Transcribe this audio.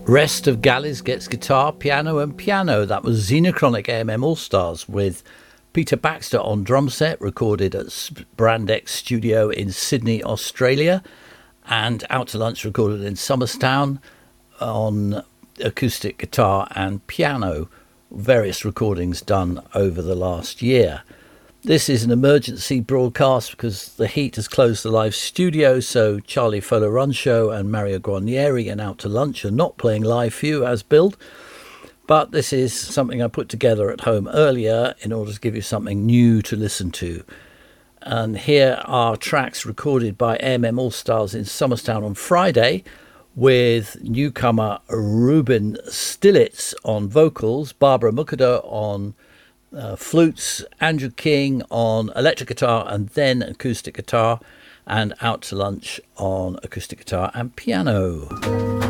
Rest of Gallies gets guitar, piano and piano. That was Xenochronic AMM All-Stars with Peter Baxter on drum set, recorded at Brand X Studio in Sydney, Australia, and Out to Lunch, recorded in Somerstown on acoustic guitar and piano. Various recordings done over the last year. This is an emergency broadcast because the heat has closed the live studio, so Charlie Folo-Runshow and Mario Guarnieri and Out to Lunch are not playing live for you as billed. But this is something I put together at home earlier in order to give you something new to listen to. And here are tracks recorded by AMM All-Stars in Somerstown on Friday, with newcomer Ruben Stillitz on vocals, Barbara Mukada on flutes, Andrew King on electric guitar and then acoustic guitar, and Out to Lunch on acoustic guitar and piano.